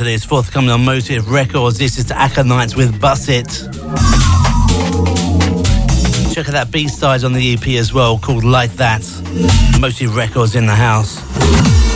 to this, forthcoming on Motive Records. This is Aconites with Bus It. Check out that B-side on the EP as well, called Like That. Motive Records in the house.